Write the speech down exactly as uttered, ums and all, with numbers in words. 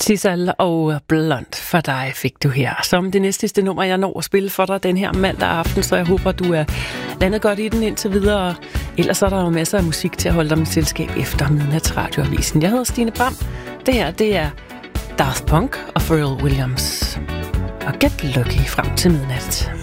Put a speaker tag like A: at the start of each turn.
A: Sissal og Blond for dig fik du her. Som det næste nummer, jeg når at spille for dig den her mandag aften, så jeg håber, du er landet godt i den indtil videre. Ellers er der jo masser af musik til at holde dig med selskab efter Midnatsradioavisen. Jeg hedder Stine Bram. Det her, det er Daft Punk og Pharrell Williams. Og get lucky frem til midnat.